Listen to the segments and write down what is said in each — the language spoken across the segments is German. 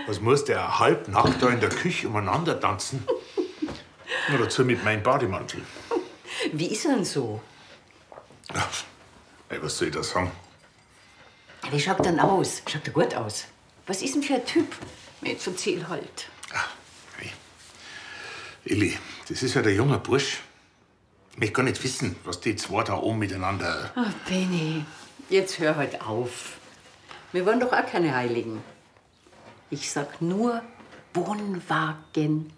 Was muss der halbnackt da in der Küche umeinander tanzen? Nur dazu mit meinem Bademantel. Wie ist er denn so? Ja, ey, was soll ich da sagen? Wie schaut er denn aus? Schaut er gut aus? Was ist denn für ein Typ? Jetzt erzähl halt. Hey. Elli, das ist ja der junge Bursch. Ich möchte gar nicht wissen, was die zwei da oben miteinander... Ach, Benni, jetzt hör halt auf. Wir wollen doch auch keine Heiligen. Ich sag nur Wohnwagen.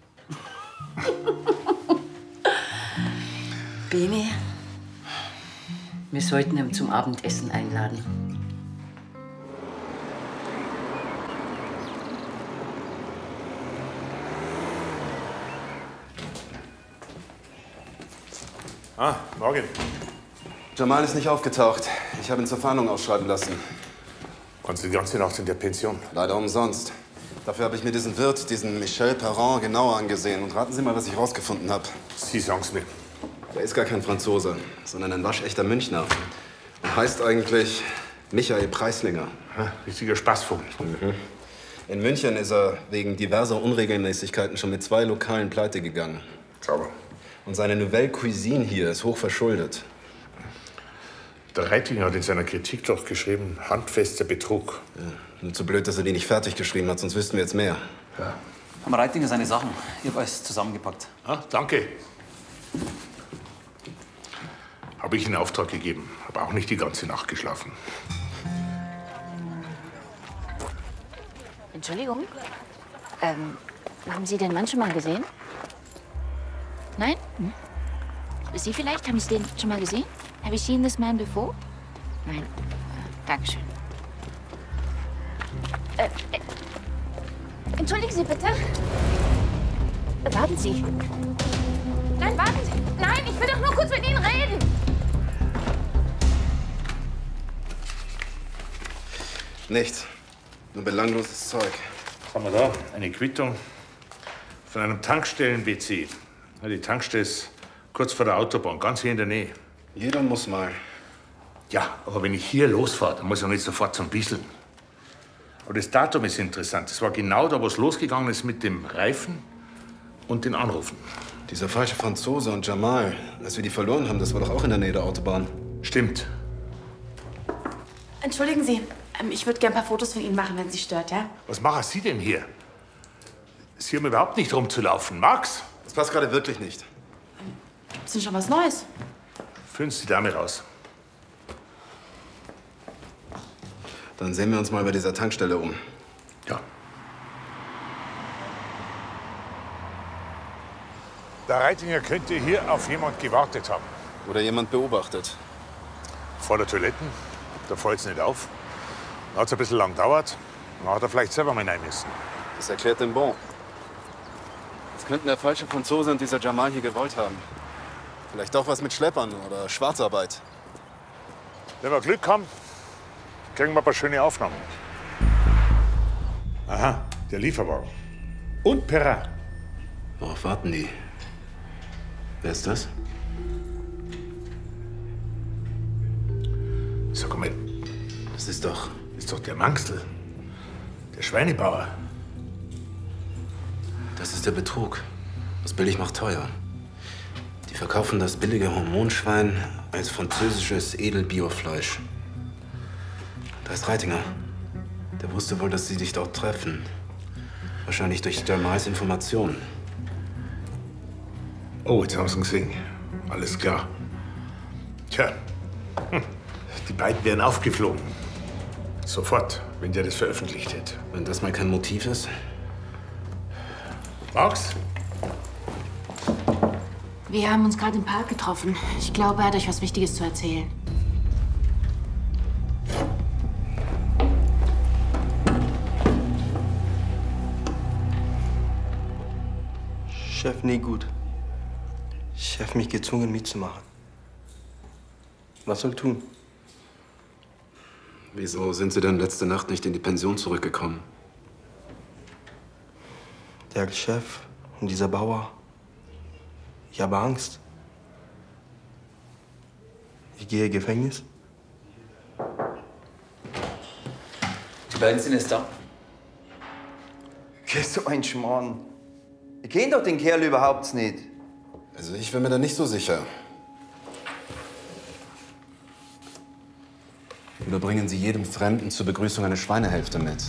Benni, wir sollten ihn zum Abendessen einladen. Ah, morgen. Jamal ist nicht aufgetaucht. Ich habe ihn zur Fahndung ausschreiben lassen. Kannst du die ganze Nacht in der Pension? Leider umsonst. Dafür habe ich mir diesen Wirt, diesen Michel Perron, genauer angesehen. Und raten Sie mal, was ich rausgefunden habe. Sie sagen's mir. Er ist gar kein Franzose, sondern ein waschechter Münchner. Und heißt eigentlich Michael Preislinger. Ja, richtiger Spaßvogel. In München ist er wegen diverser Unregelmäßigkeiten schon mit 2 Lokalen pleite gegangen. Sauber. Und seine Nouvelle Cuisine hier ist hoch verschuldet. Der Reitinger hat in seiner Kritik doch geschrieben, handfester Betrug. Ja, nur zu blöd, dass er die nicht fertig geschrieben hat, sonst wüssten wir jetzt mehr. Ja. Am Reitinger seine Sachen. Ich habe alles zusammengepackt. Ah, danke. Habe ich in Auftrag gegeben. Habe auch nicht die ganze Nacht geschlafen. Entschuldigung. Haben Sie den Mann schon mal gesehen? Nein? Hm? Sie vielleicht? Haben Sie den schon mal gesehen? Have you seen this man before? Nein. Dankeschön. Entschuldigen Sie bitte. Warten Sie. Nein, warten Sie. Nein, ich will doch nur kurz mit Ihnen reden. Nichts. Nur belangloses Zeug. Was haben wir da? Eine Quittung von einem Tankstellen-WC. Ja, die Tankstelle ist kurz vor der Autobahn, ganz hier in der Nähe. Jeder muss mal. Ja, aber wenn ich hier losfahre, dann muss ich auch nicht sofort zum Bisseln. Aber das Datum ist interessant. Das war genau da, wo es losgegangen ist mit dem Reifen und den Anrufen. Dieser falsche Franzose und Jamal, als wir die verloren haben, das war doch auch in der Nähe der Autobahn. Stimmt. Entschuldigen Sie, ich würde gerne ein paar Fotos von Ihnen machen, wenn Sie stört, ja? Was machen Sie denn hier? Sie haben überhaupt nicht rumzulaufen. Max? Das passt gerade wirklich nicht. Gibt's denn schon was Neues? Führen Sie die Dame raus. Dann sehen wir uns mal bei dieser Tankstelle um. Ja. Der Reitinger könnte hier auf jemand gewartet haben. Oder jemand beobachtet. Vor der Toiletten. Da fällt es nicht auf. Dann hat es ein bisschen lang gedauert. Dann hat er vielleicht selber mal rein müssen. Das erklärt den Bon. Das könnten der falsche Franzose und dieser Jamal hier gewollt haben. Vielleicht auch was mit Schleppern oder Schwarzarbeit. Wenn wir Glück haben, kriegen wir ein paar schöne Aufnahmen. Aha, der Lieferwagen. Und Perrin. Worauf warten die? Wer ist das? Sag mal, Das ist doch... ist doch der Manxl. Der Schweinebauer. Das ist der Betrug. Was billig macht teuer. Die verkaufen das billige Hormonschwein als französisches Edelbiofleisch. Da ist Reitinger. Der wusste wohl, dass sie dich dort treffen. Wahrscheinlich durch Jamals Informationen. Oh, jetzt haben Sie ihn gesehen. Alles klar. Tja, die beiden wären aufgeflogen. Sofort, wenn der das veröffentlicht hätte. Wenn das mal kein Motiv ist. Max? Wir haben uns gerade im Park getroffen. Ich glaube, er hat euch was Wichtiges zu erzählen. Chef, nie gut. Chef mich gezwungen mitzumachen. Was soll tun? Wieso sind Sie denn letzte Nacht nicht in die Pension zurückgekommen? Der Chef und dieser Bauer. Ich habe Angst. Ich gehe in Gefängnis. Die beiden sind jetzt da. So ein Schmarrn. Ich kenn doch den Kerl überhaupt nicht. Also ich bin mir da nicht so sicher. Oder bringen Sie jedem Fremden zur Begrüßung eine Schweinehälfte mit?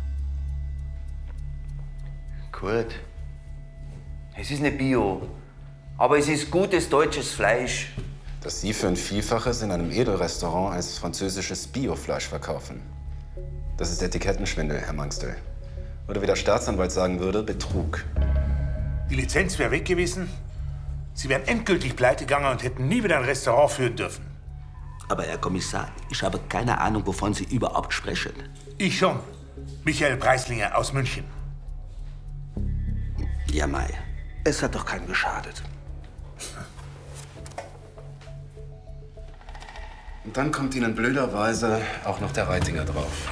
Gut. Es ist nicht Bio, aber es ist gutes deutsches Fleisch. Dass Sie für ein Vielfaches in einem Edelrestaurant als französisches Biofleisch verkaufen. Das ist Etikettenschwindel, Herr Mangstel. Oder wie der Staatsanwalt sagen würde, Betrug. Die Lizenz wäre weg gewesen. Sie wären endgültig pleite gegangen und hätten nie wieder ein Restaurant führen dürfen. Aber Herr Kommissar, ich habe keine Ahnung, wovon Sie überhaupt sprechen. Ich schon. Michael Preislinger aus München. Ja, Mai. Es hat doch keinem geschadet. Und dann kommt Ihnen blöderweise auch noch der Reitinger drauf.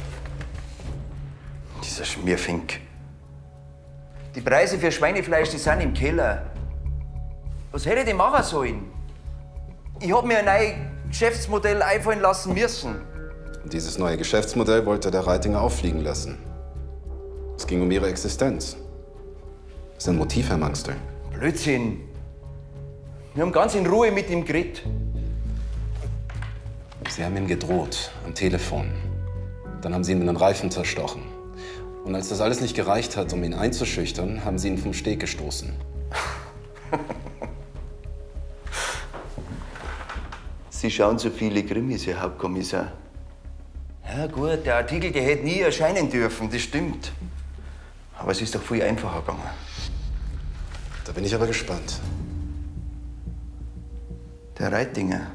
Dieser Schmierfink. Die Preise für Schweinefleisch, die sind im Keller. Was hätte ich denn machen sollen? Ich hab mir ein neues Geschäftsmodell einfallen lassen müssen. Und dieses neue Geschäftsmodell wollte der Reitinger auffliegen lassen. Es ging um Ihre Existenz. Das ist ein Motiv, Herr Mangstel. Blödsinn. Wir haben ganz in Ruhe mit ihm geredet. Sie haben ihm gedroht, am Telefon. Dann haben Sie ihm einen Reifen zerstochen. Und als das alles nicht gereicht hat, um ihn einzuschüchtern, haben Sie ihn vom Steg gestoßen. Sie schauen so viele Krimis, Herr Hauptkommissar. Ja gut, der Artikel, der hätte nie erscheinen dürfen, das stimmt. Aber es ist doch viel einfacher gegangen. Da bin ich aber gespannt. Der Reitinger,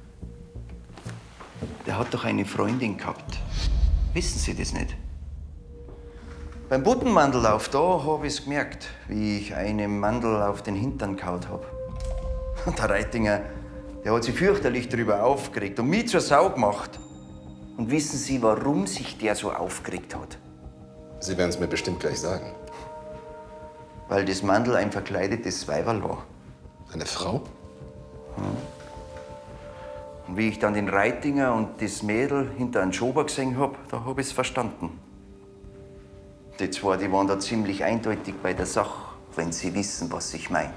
der hat doch eine Freundin gehabt. Wissen Sie das nicht? Beim Buttenmandellauf, da hab ich's gemerkt, wie ich einem Mandel auf den Hintern gehauen hab. Und der Reitinger, der hat sich fürchterlich darüber aufgeregt und mich zur Sau gemacht. Und wissen Sie, warum sich der so aufgeregt hat? Sie werden es mir bestimmt gleich sagen. Weil das Mandel ein verkleidetes Weiberl war. Eine Frau? Und wie ich dann den Reitinger und das Mädel hinter einem Schober gesehen hab, da hab ich's verstanden. Die zwei, die waren da ziemlich eindeutig bei der Sache, wenn sie wissen, was ich meine.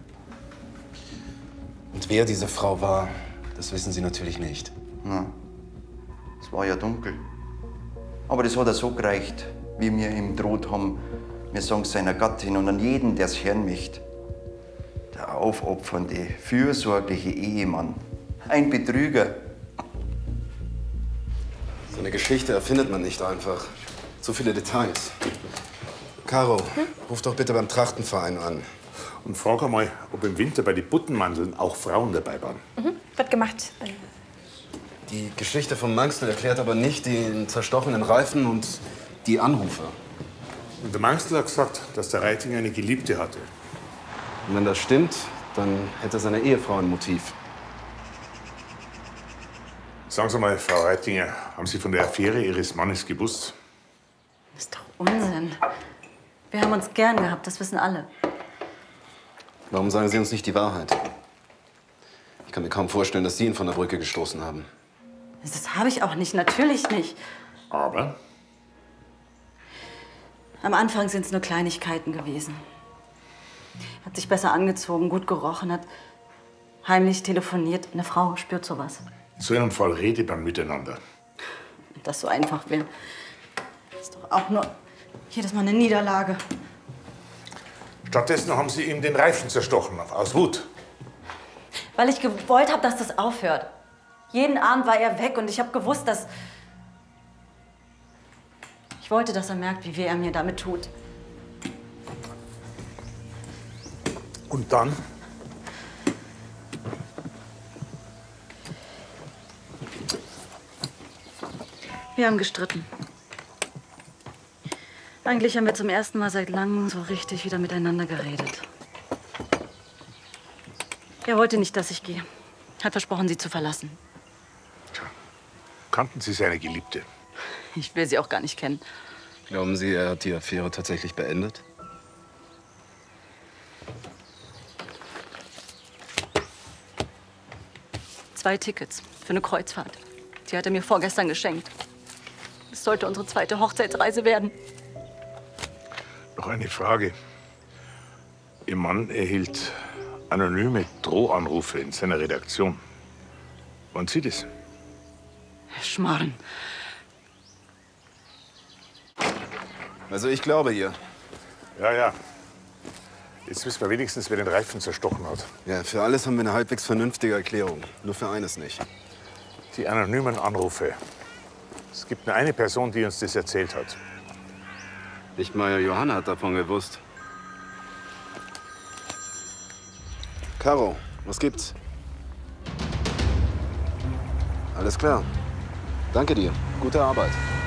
Und wer diese Frau war, das wissen Sie natürlich nicht. Na, es war ja dunkel. Aber das hat er so gereicht, wie wir ihm droht haben. Wir sagen seiner Gattin und an jeden, der's hören möchte. Der aufopfernde, fürsorgliche Ehemann. Ein Betrüger. So eine Geschichte erfindet man nicht einfach. Zu viele Details. Caro, ruf doch bitte beim Trachtenverein an. Und frag einmal, ob im Winter bei den Buttenmandeln auch Frauen dabei waren. Wird gemacht. Die Geschichte von Mangstel erklärt aber nicht den zerstochenen Reifen und die Anrufe. Und der Mangstel hat gesagt, dass der Reitinger eine Geliebte hatte. Und wenn das stimmt, dann hätte seine Ehefrau ein Motiv. Sagen Sie mal, Frau Reitinger, haben Sie von der Affäre Ihres Mannes gewusst? Das ist doch Unsinn. Wir haben uns gern gehabt, das wissen alle. Warum sagen Sie uns nicht die Wahrheit? Ich kann mir kaum vorstellen, dass Sie ihn von der Brücke gestoßen haben. Das habe ich auch nicht, natürlich nicht. Aber? Am Anfang sind es nur Kleinigkeiten gewesen. Hat sich besser angezogen, gut gerochen, hat heimlich telefoniert. Eine Frau spürt sowas. In so einem Fall redet man miteinander. Das so einfach will. Das ist doch auch nur jedes Mal eine Niederlage. Stattdessen haben Sie ihm den Reifen zerstochen, aus Wut. Weil ich gewollt habe, dass das aufhört. Jeden Abend war er weg und ich habe gewusst, dass... Ich wollte, dass er merkt, wie weh er mir damit tut. Und dann? Wir haben gestritten. Eigentlich haben wir zum ersten Mal seit langem so richtig wieder miteinander geredet. Er wollte nicht, dass ich gehe. Hat versprochen, sie zu verlassen. Tja, kannten Sie seine Geliebte? Ich will sie auch gar nicht kennen. Glauben Sie, er hat die Affäre tatsächlich beendet? Zwei Tickets für eine Kreuzfahrt. Die hat er mir vorgestern geschenkt. Es sollte unsere zweite Hochzeitsreise werden. Noch eine Frage. Ihr Mann erhielt anonyme Drohanrufe in seiner Redaktion. Wann Sie das? Schmarrn. Also ich glaube ihr. Ja. Jetzt wissen wir wenigstens, wer den Reifen zerstochen hat. Ja, für alles haben wir eine halbwegs vernünftige Erklärung. Nur für eines nicht. Die anonymen Anrufe. Es gibt nur eine Person, die uns das erzählt hat. Nicht mal Johanna hat davon gewusst. Caro, was gibt's? Alles klar. Danke dir. Gute Arbeit.